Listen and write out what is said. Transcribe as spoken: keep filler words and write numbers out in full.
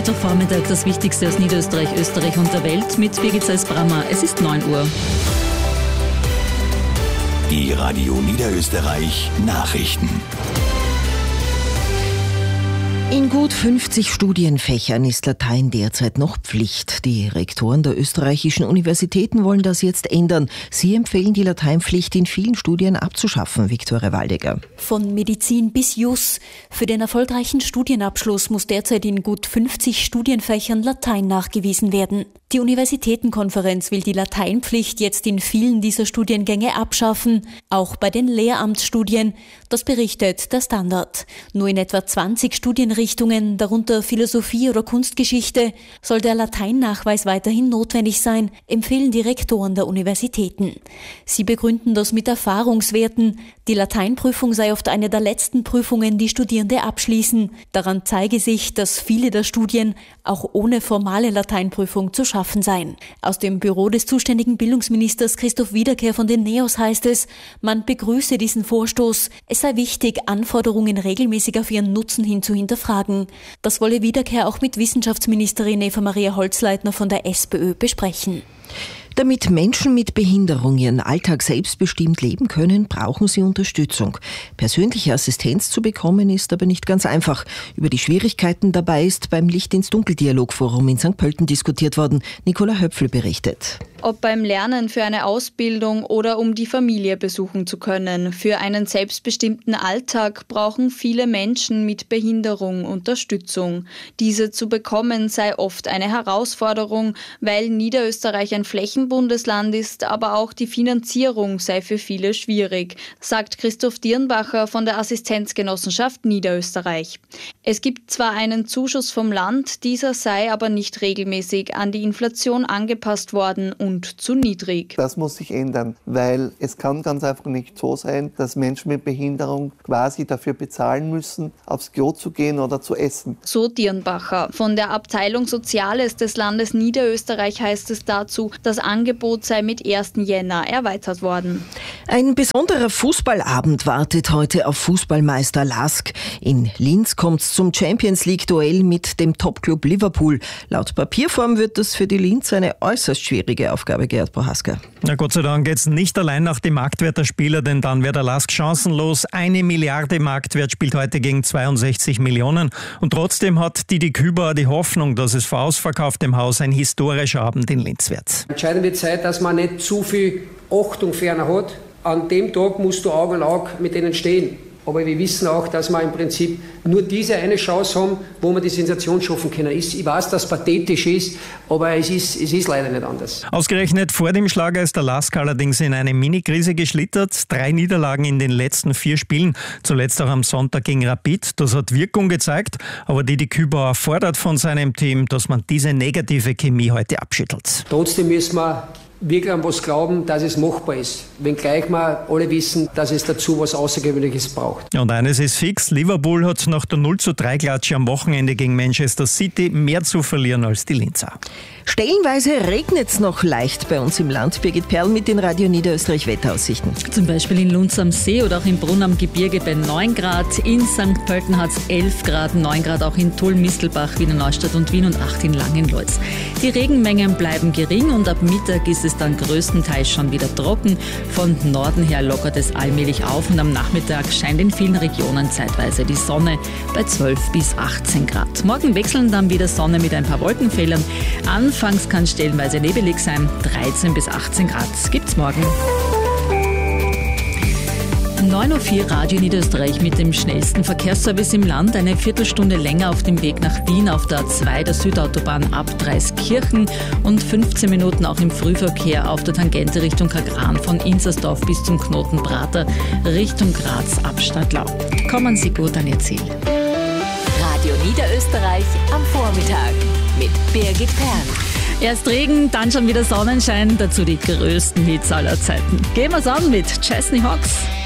Mittwochvormittag das Wichtigste aus Niederösterreich, Österreich und der Welt mit Birgit Seis-Brammer. Es ist neun Uhr. Die Radio Niederösterreich Nachrichten. In gut fünfzig Studienfächern ist Latein derzeit noch Pflicht. Die Rektoren der österreichischen Universitäten wollen das jetzt ändern. Sie empfehlen, die Lateinpflicht in vielen Studien abzuschaffen. Viktoria Waldecker. Von Medizin bis Jus. Für den erfolgreichen Studienabschluss muss derzeit in gut fünfzig Studienfächern Latein nachgewiesen werden. Die Universitätenkonferenz will die Lateinpflicht jetzt in vielen dieser Studiengänge abschaffen, auch bei den Lehramtsstudien. Das berichtet der Standard. Nur in etwa zwanzig Studienrichtungen, darunter Philosophie oder Kunstgeschichte, soll der Lateinnachweis weiterhin notwendig sein, empfehlen die Rektoren der Universitäten. Sie begründen das mit Erfahrungswerten. Die Lateinprüfung sei oft eine der letzten Prüfungen, die Studierende abschließen. Daran zeige sich, dass viele der Studien auch ohne formale Lateinprüfung zu schaffen seien. Aus dem Büro des zuständigen Bildungsministers Christoph Wiederkehr von den NEOS heißt es, man begrüße diesen Vorstoß. Es sei wichtig, Anforderungen regelmäßig auf ihren Nutzen hin zu hinterfragen. Das wolle Wiederkehr auch mit Wissenschaftsministerin Eva-Maria Holzleitner von der SPÖ besprechen. Damit Menschen mit Behinderung ihren Alltag selbstbestimmt leben können, brauchen sie Unterstützung. Persönliche Assistenz zu bekommen ist aber nicht ganz einfach. Über die Schwierigkeiten dabei ist beim Licht-ins-Dunkel-Dialogforum in Sankt Pölten diskutiert worden. Nicola Höpfl berichtet. Ob beim Lernen für eine Ausbildung oder um die Familie besuchen zu können. Für einen selbstbestimmten Alltag brauchen viele Menschen mit Behinderung Unterstützung. Diese zu bekommen sei oft eine Herausforderung, weil Niederösterreich ein Flächenbundesland ist, aber auch die Finanzierung sei für viele schwierig, sagt Christoph Dirnbacher von der Assistenzgenossenschaft Niederösterreich. Es gibt zwar einen Zuschuss vom Land, dieser sei aber nicht regelmäßig an die Inflation angepasst worden und zu niedrig. Das muss sich ändern, weil es kann ganz einfach nicht so sein, dass Menschen mit Behinderung quasi dafür bezahlen müssen, aufs Klo zu gehen oder zu essen. So Dirnbacher. Von der Abteilung Soziales des Landes Niederösterreich heißt es dazu, das Angebot sei mit ersten Jänner erweitert worden. Ein besonderer Fußballabend wartet heute auf Fußballmeister Lask. In Linz kommt es zum Champions-League-Duell mit dem Topclub Liverpool. Laut Papierform wird das für die Linz eine äußerst schwierige Aufgabe, Gerhard Prohaska. Na Gott sei Dank geht's nicht allein nach dem Marktwert der Spieler, denn dann wäre der Lask chancenlos. Eine Milliarde Marktwert spielt heute gegen zweiundsechzig Millionen. Und trotzdem hat Didi Küber die Hoffnung, dass es vor ausverkauftem Haus ein historischer Abend in Linz wird. Entscheidend wird sein, dass man nicht zu viel Achtung für einen hat. An dem Tag musst du Auge in Auge mit denen stehen. Aber wir wissen auch, dass wir im Prinzip nur diese eine Chance haben, wo wir die Sensation schaffen können. Ich weiß, dass es pathetisch ist, aber es ist, es ist leider nicht anders. Ausgerechnet vor dem Schlager ist der Lask allerdings in eine Mini-Krise geschlittert. Drei Niederlagen in den letzten vier Spielen, zuletzt auch am Sonntag gegen Rapid. Das hat Wirkung gezeigt, aber Didi Kübauer fordert von seinem Team, dass man diese negative Chemie heute abschüttelt. Trotzdem müssen wir wirklich an was glauben, dass es machbar ist. Wenngleich wir alle wissen, dass es dazu was Außergewöhnliches braucht. Und eines ist fix, Liverpool hat nach der null zu drei Klatsche am Wochenende gegen Manchester City mehr zu verlieren als die Linzer. Stellenweise regnet es noch leicht bei uns im Land. Birgit Perl mit den Radio Niederösterreich Wetteraussichten. Zum Beispiel in Lunz am See oder auch in Brunn am Gebirge bei neun Grad. In Sankt Pölten hat es elf Grad, neun Grad auch in Tulln, Mistelbach, Wiener Neustadt und Wien und acht in Langenloitz. Die Regenmengen bleiben gering und ab Mittag ist es dann größtenteils schon wieder trocken. Von Norden her lockert es allmählich auf und am Nachmittag scheint in vielen Regionen zeitweise die Sonne bei zwölf bis achtzehn Grad. Morgen wechseln dann wieder Sonne mit ein paar Wolkenfeldern. Anfangs kann es stellenweise nebelig sein. dreizehn bis achtzehn Grad gibt's morgen. neun Uhr vier Radio Niederösterreich mit dem schnellsten Verkehrsservice im Land. Eine Viertelstunde länger auf dem Weg nach Wien auf der A zwei der Südautobahn ab Dreiskirchen und fünfzehn Minuten auch im Frühverkehr auf der Tangente Richtung Kagran von Inzersdorf bis zum Knoten Prater Richtung Graz ab Stadtlau. Kommen Sie gut an Ihr Ziel. Radio Niederösterreich am Vormittag mit Birgit Perl. Erst Regen, dann schon wieder Sonnenschein, dazu die größten Hits aller Zeiten. Gehen wir's an mit Chesney Hawks.